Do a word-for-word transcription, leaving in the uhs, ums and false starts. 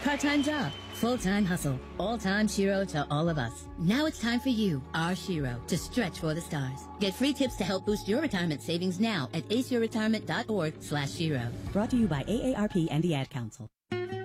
Part-time job, full-time hustle, all-time Shiro to all of us. Now it's time for you, our Shiro, to stretch for the stars. Get free tips to help boost your retirement savings now at ace your retirement dot org slash Shiro. Brought to you by A A R P and the Ad Council.